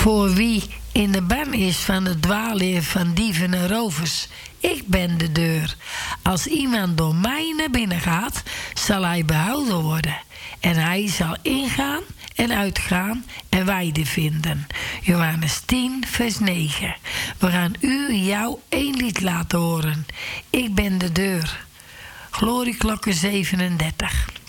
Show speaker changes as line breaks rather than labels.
Voor wie in de ban is van het dwaalleer van dieven en rovers, ik ben de deur. Als iemand door mij naar binnen gaat, zal hij behouden worden. En hij zal ingaan en uitgaan en weide vinden. Johannes 10, vers 9. We gaan u jou 1 lied laten horen. Ik ben de deur. Glorieklokken 37.